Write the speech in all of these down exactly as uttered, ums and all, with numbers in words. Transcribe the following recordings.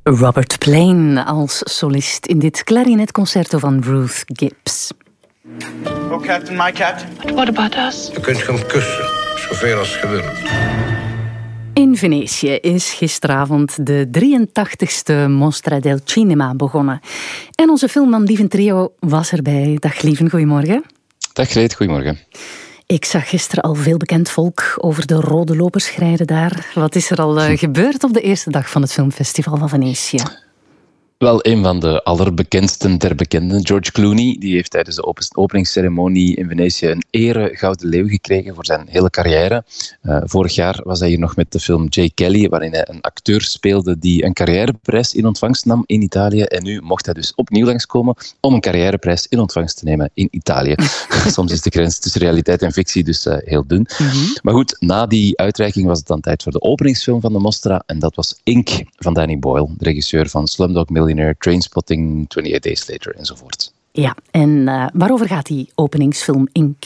Robert Plant als solist in dit klarinetconcerto van Ruth Gibbs. Oh, Captain, my Captain. What about us? Je kunt gaan kussen, zoveel als je wilt. In Venetië is gisteravond de drieëntachtigste Mostra del Cinema begonnen. En onze filmman Lieven Trio was erbij. Dag Lieven, goedemorgen. Dag Greet, goedemorgen. Ik zag gisteren al veel bekend volk over de rode lopers schrijden daar. Wat is er al uh, gebeurd op de eerste dag van het filmfestival van Venetië? Wel, een van de allerbekendsten der bekenden, George Clooney, die heeft tijdens de openingsceremonie in Venetië een ere Gouden Leeuw gekregen voor zijn hele carrière. Uh, vorig jaar was hij hier nog met de film Jay Kelly, waarin hij een acteur speelde die een carrièreprijs in ontvangst nam in Italië. En nu mocht hij dus opnieuw langskomen om een carrièreprijs in ontvangst te nemen in Italië. Soms is de grens tussen realiteit en fictie dus uh, heel dun. Mm-hmm. Maar goed, na die uitreiking was het dan tijd voor de openingsfilm van de Mostra. En dat was Ink van Danny Boyle, de regisseur van Slumdog Millionaire, Trainspotting, twenty-eight Days Later enzovoort. Ja, en uh, waarover gaat die openingsfilm Ink?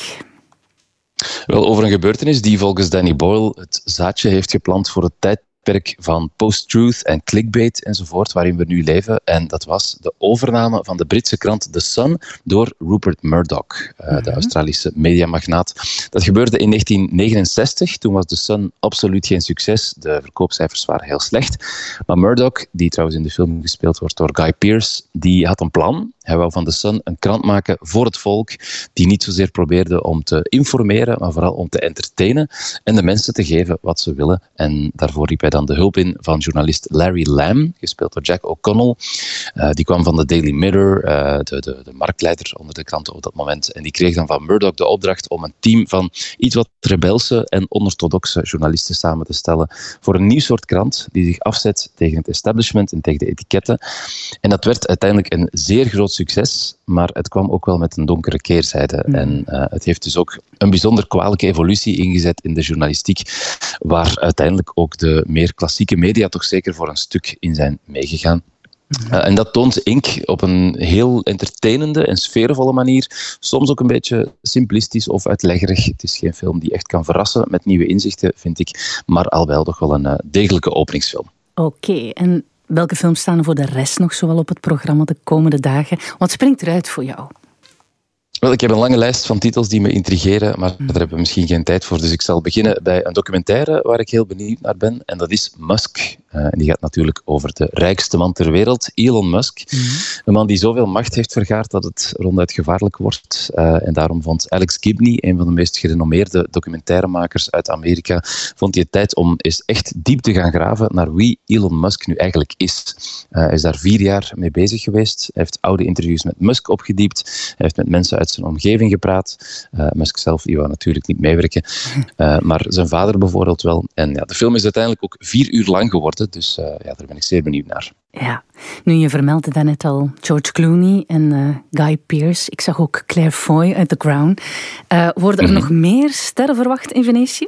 Wel, over een gebeurtenis die volgens Danny Boyle het zaadje heeft geplant voor het tijdperk van post-truth en clickbait enzovoort, waarin we nu leven. En dat was de overname van de Britse krant The Sun door Rupert Murdoch, uh, mm-hmm. de Australische mediamagnaat. Dat gebeurde in negentien negenenzestig. Toen was The Sun absoluut geen succes. De verkoopcijfers waren heel slecht. Maar Murdoch, die trouwens in de film gespeeld wordt door Guy Pearce, die had een plan. Hij wou van The Sun een krant maken voor het volk, die niet zozeer probeerde om te informeren, maar vooral om te entertainen en de mensen te geven wat ze willen. En daarvoor riep hij dan de hulp in van journalist Larry Lamb, gespeeld door Jack O'Connell. Uh, die kwam van de Daily Mirror, uh, de, de, de marktleider onder de kranten op dat moment. En die kreeg dan van Murdoch de opdracht om een team van iets wat rebelse en onorthodoxe journalisten samen te stellen voor een nieuw soort krant die zich afzet tegen het establishment en tegen de etiketten. En dat werd uiteindelijk een zeer groot succes, maar het kwam ook wel met een donkere keerzijde. Mm. En uh, het heeft dus ook een bijzonder kwalijke evolutie ingezet in de journalistiek, waar uiteindelijk ook de meer klassieke media toch zeker voor een stuk in zijn meegegaan. Uh, en dat toont Ink op een heel entertainende en sfeervolle manier. Soms ook een beetje simplistisch of uitleggerig. Het is geen film die echt kan verrassen met nieuwe inzichten, vind ik. Maar al wel toch wel een uh, degelijke openingsfilm. Oké, okay, en welke films staan er voor de rest nog zowel op het programma de komende dagen? Wat springt eruit voor jou? Wel, ik heb een lange lijst van titels die me intrigeren, maar daar hebben we misschien geen tijd voor. Dus ik zal beginnen bij een documentaire waar ik heel benieuwd naar ben. En dat is Musk. Uh, en die gaat natuurlijk over de rijkste man ter wereld, Elon Musk. Mm-hmm. Een man die zoveel macht heeft vergaard dat het ronduit gevaarlijk wordt. Uh, en daarom vond Alex Gibney, een van de meest gerenommeerde documentairemakers uit Amerika, vond hij het tijd om eens echt diep te gaan graven naar wie Elon Musk nu eigenlijk is. Uh, hij is daar vier jaar mee bezig geweest. Hij heeft oude interviews met Musk opgediept. Hij heeft met mensen uit zijn omgeving gepraat. Uh, Musk zelf die wou natuurlijk niet meewerken. Uh, maar zijn vader bijvoorbeeld wel. En ja, de film is uiteindelijk ook vier uur lang geworden. Dus uh, ja, daar ben ik zeer benieuwd naar. Ja, nu je vermeldde daarnet al George Clooney en uh, Guy Pearce. Ik zag ook Claire Foy uit The Crown. Uh, worden er mm-hmm. nog meer sterren verwacht in Venetië?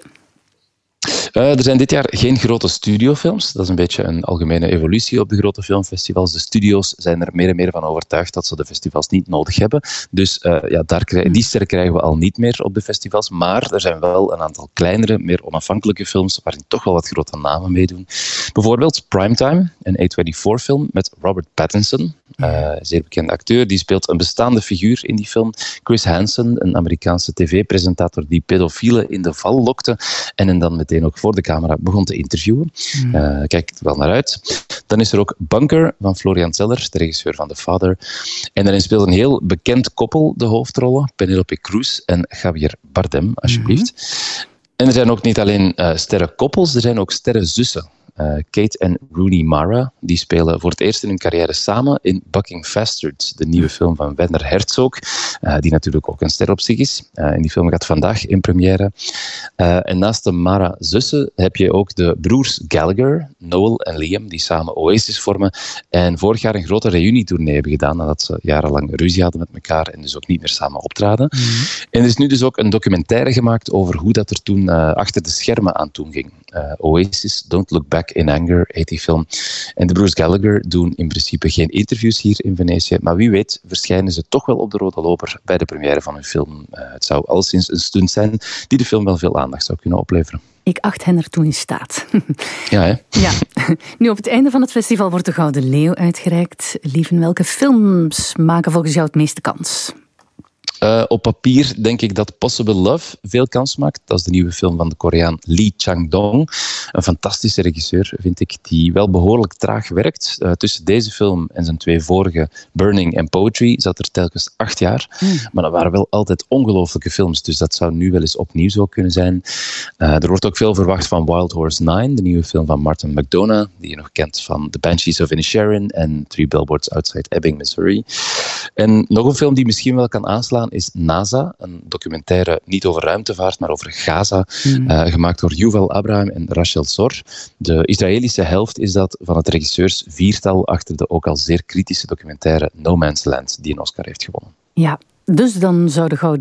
Uh, er zijn dit jaar geen grote studiofilms. Dat is een beetje een algemene evolutie op de grote filmfestivals. De studio's zijn er meer en meer van overtuigd dat ze de festivals niet nodig hebben. Dus uh, ja, daar krijg, die sterren krijgen we al niet meer op de festivals. Maar er zijn wel een aantal kleinere, meer onafhankelijke films waarin toch wel wat grote namen meedoen. Bijvoorbeeld Primetime, een A vierentwintig film met Robert Pattinson. Uh, zeer bekende acteur. Die speelt een bestaande figuur in die film. Chris Hansen, een Amerikaanse tv-presentator die pedofielen in de val lokte en hen dan meteen ook voor de camera begon te interviewen. Mm. Uh, kijk er wel naar uit. Dan is er ook Bunker van Florian Zeller, de regisseur van The Father. En daarin speelt een heel bekend koppel de hoofdrollen. Penelope Cruz en Javier Bardem, alsjeblieft. Mm-hmm. En er zijn ook niet alleen uh, sterrenkoppels, er zijn ook sterrenzussen. Uh, Kate en Rooney Mara, die spelen voor het eerst in hun carrière samen in Bucking Fastard, de nieuwe film van Werner Herzog, uh, die natuurlijk ook een ster op zich is. Uh, en die film gaat vandaag in première. Uh, en naast de Mara-zussen heb je ook de broers Gallagher, Noel en Liam, die samen Oasis vormen en vorig jaar een grote reunietournee hebben gedaan, nadat ze jarenlang ruzie hadden met elkaar en dus ook niet meer samen optraden. Mm-hmm. En er is nu dus ook een documentaire gemaakt over hoe dat er toen uh, achter de schermen aan toe ging. Uh, Oasis, Don't Look Back in Anger heet die film. En de broers Gallagher doen in principe geen interviews hier in Venetië, maar wie weet verschijnen ze toch wel op de rode loper bij de première van hun film. Uh, het zou alleszins een stunt zijn die de film wel veel aandacht zou kunnen opleveren. Ik acht hen ertoe in staat. Ja, hè? Ja. Nu, op het einde van het festival wordt de Gouden Leeuw uitgereikt. Lieven, welke films maken volgens jou het meeste kans? Uh, op papier denk ik dat Possible Love veel kans maakt. Dat is de nieuwe film van de Koreaan Lee Chang-dong. Een fantastische regisseur, vind ik, die wel behoorlijk traag werkt. Uh, tussen deze film en zijn twee vorige, Burning en Poetry, zat er telkens acht jaar. Mm. Maar dat waren wel altijd ongelooflijke films, dus dat zou nu wel eens opnieuw zo kunnen zijn. Uh, er wordt ook veel verwacht van Wild Horse nine, de nieuwe film van Martin McDonagh, die je nog kent van The Banshees of Inisherin en Three Billboards Outside Ebbing, Missouri. En nog een film die misschien wel kan aanslaan is NASA, een documentaire niet over ruimtevaart, maar over Gaza, mm. uh, gemaakt door Yuval Abraham en Rachel Zor. De Israëlische helft is dat van het regisseursviertal achter de ook al zeer kritische documentaire No Man's Land, die een Oscar heeft gewonnen. Ja, dus dan zou de Gouden